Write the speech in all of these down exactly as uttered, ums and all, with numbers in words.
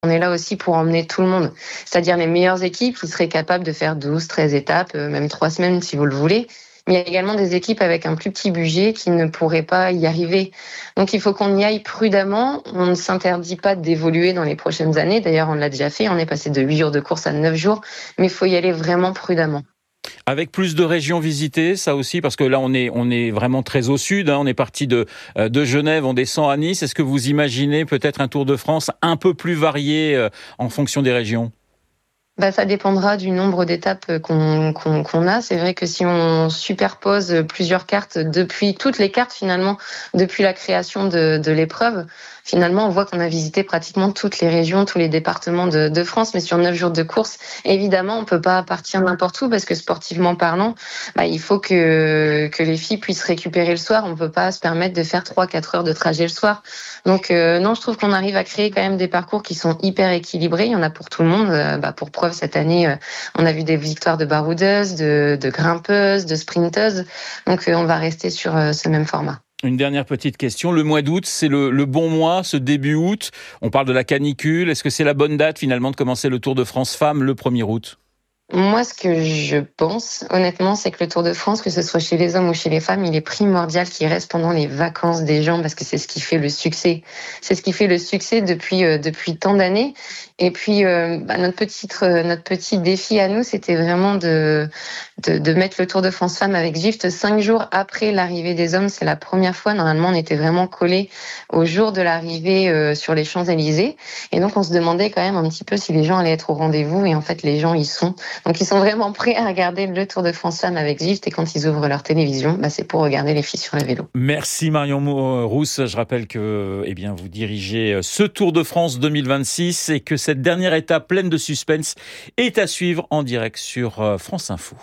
On est là aussi pour emmener tout le monde, c'est-à-dire les meilleures équipes qui seraient capables de faire douze, treize étapes, même trois semaines si vous le voulez. Mais il y a également des équipes avec un plus petit budget qui ne pourraient pas y arriver. Donc il faut qu'on y aille prudemment. On ne s'interdit pas d'évoluer dans les prochaines années. D'ailleurs, on l'a déjà fait. On est passé de huit jours de course à neuf jours. Mais il faut y aller vraiment prudemment. Avec plus de régions visitées, ça aussi, parce que là, on est, on est vraiment très au sud. Hein, on est parti de, de Genève, on descend à Nice. Est-ce que vous imaginez peut-être un Tour de France un peu plus varié euh, en fonction des régions ? Bah, ça dépendra du nombre d'étapes qu'on, qu'on, qu'on a. C'est vrai que si on superpose plusieurs cartes depuis, toutes les cartes finalement, depuis la création de, de l'épreuve, finalement, on voit qu'on a visité pratiquement toutes les régions, tous les départements de, de France, mais sur neuf jours de course, évidemment, on peut pas partir n'importe où parce que sportivement parlant, bah, il faut que, que les filles puissent récupérer le soir. On peut pas se permettre de faire trois, quatre heures de trajet le soir. Donc, euh, non, je trouve qu'on arrive à créer quand même des parcours qui sont hyper équilibrés. Il y en a pour tout le monde. Euh, bah, pour preuve, cette année, euh, on a vu des victoires de baroudeuses, de, de grimpeuses, de sprinteuses. Donc, euh, on va rester sur euh, ce même format. Une dernière petite question. Le mois d'août, c'est le, le bon mois, ce début août. On parle de la canicule. Est-ce que c'est la bonne date, finalement, de commencer le Tour de France Femmes le premier août ? Moi, ce que je pense, honnêtement, c'est que le Tour de France, que ce soit chez les hommes ou chez les femmes, il est primordial qu'il reste pendant les vacances des gens parce que c'est ce qui fait le succès. C'est ce qui fait le succès depuis euh, depuis tant d'années. Et puis, euh, bah, notre petite euh, notre petit défi à nous, c'était vraiment de, de de mettre le Tour de France Femmes avec Zwift cinq jours après l'arrivée des hommes. C'est la première fois. Normalement, on était vraiment collés au jour de l'arrivée euh, sur les Champs-Élysées. Et donc, on se demandait quand même un petit peu si les gens allaient être au rendez-vous. Et en fait, les gens y sont. Donc, ils sont vraiment prêts à regarder le Tour de France Femmes avec Zwift. Et quand ils ouvrent leur télévision, bah, c'est pour regarder les filles sur le vélo. Merci Marion Rousse. Je rappelle que eh bien, vous dirigez ce Tour de France deux mille vingt-six et que cette dernière étape pleine de suspense est à suivre en direct sur France Info.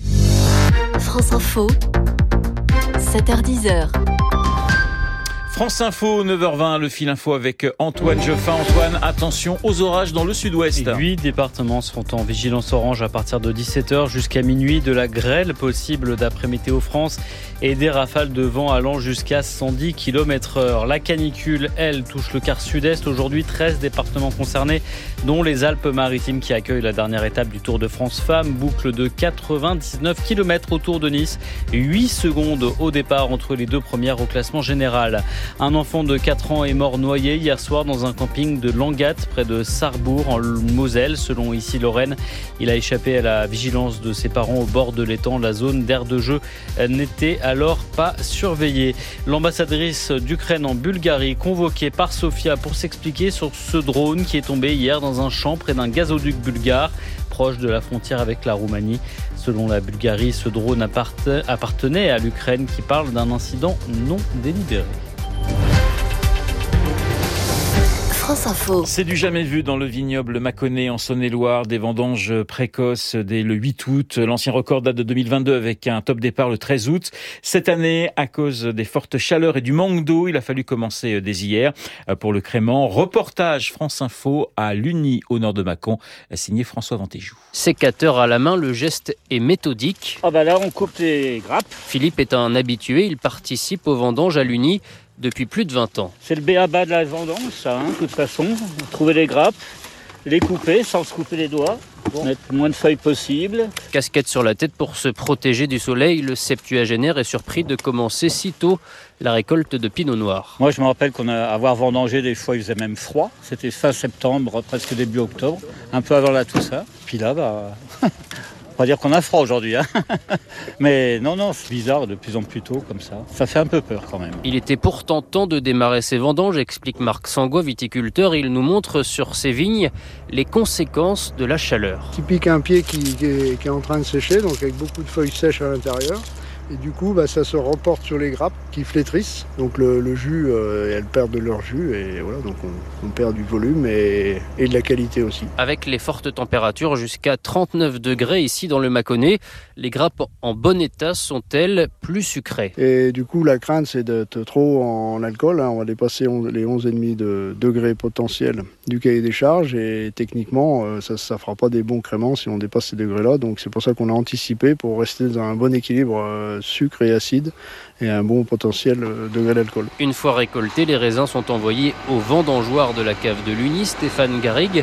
France Info, sept heures dix. France Info, neuf heures vingt, le fil info avec Antoine Geoffin. Antoine, attention aux orages dans le sud-ouest. Huit départements seront en vigilance orange à partir de dix-sept heures jusqu'à minuit. De la grêle possible d'après Météo France et des rafales de vent allant jusqu'à cent dix kilomètres heure. La canicule, elle, touche le quart sud-est. Aujourd'hui, treize départements concernés, dont les Alpes-Maritimes qui accueillent la dernière étape du Tour de France Femmes. Boucle de quatre-vingt-dix-neuf kilomètres autour de Nice. huit secondes au départ entre les deux premières au classement général. Un enfant de quatre ans est mort noyé hier soir dans un camping de Langatte, près de Sarrebourg, en Moselle, selon Ici Lorraine. Il a échappé à la vigilance de ses parents au bord de l'étang. La zone d'aire de jeu n'était alors pas surveillée. L'ambassadrice d'Ukraine en Bulgarie, convoquée par Sofia pour s'expliquer sur ce drone qui est tombé hier dans un champ près d'un gazoduc bulgare, proche de la frontière avec la Roumanie. Selon la Bulgarie, ce drone appartenait à l'Ukraine qui parle d'un incident non délibéré. France Info. C'est du jamais vu dans le vignoble Mâconnais en Saône-et-Loire, des vendanges précoces dès le huit août. L'ancien record date de deux mille vingt-deux avec un top départ le treize août. Cette année, à cause des fortes chaleurs et du manque d'eau, il a fallu commencer dès hier pour le crément. Reportage France Info à Lugny, au nord de Mâcon, signé François Ventéjou. Sécateur à la main, le geste est méthodique. Ah bah là, on coupe les grappes. Philippe est un habitué, il participe aux vendanges à Lugny depuis plus de vingt ans. C'est le b a ba de la vendange, ça, hein, de toute façon. Trouver les grappes, les couper sans se couper les doigts, bon. Mettre le moins de feuilles possible. Casquette sur la tête pour se protéger du soleil, le septuagénaire est surpris de commencer si tôt la récolte de pinot noir. Moi, je me rappelle qu'on a avoir vendangé, des fois, il faisait même froid. C'était fin septembre, presque début octobre, un peu avant la Toussaint. Puis là, bah... on va dire qu'on a froid aujourd'hui, hein. Mais non, non, c'est bizarre de plus en plus tôt comme ça. Ça fait un peu peur quand même. Il était pourtant temps de démarrer ses vendanges, explique Marc Sangois, viticulteur. Il nous montre sur ses vignes les conséquences de la chaleur. Qui pique un pied qui, qui, est, qui est en train de sécher, donc avec beaucoup de feuilles sèches à l'intérieur. Et du coup, bah, ça se reporte sur les grappes qui flétrissent. Donc le, le jus, euh, elles perdent de leur jus et voilà, donc on, on perd du volume et, et de la qualité aussi. Avec les fortes températures jusqu'à trente-neuf degrés ici dans le Mâconnais, les grappes en bon état sont-elles plus sucrées? Et du coup, la crainte, c'est d'être trop en alcool. Hein. On va dépasser les onze virgule cinq de degrés potentiels du cahier des charges et techniquement, euh, ça ne fera pas des bons créments si on dépasse ces degrés-là. Donc c'est pour ça qu'on a anticipé pour rester dans un bon équilibre euh, euh, sucre et acide et un bon potentiel euh, degré d'alcool. Une fois récoltés, les raisins sont envoyés au vendangeoir de la cave de Lugny, Stéphane Garrigue.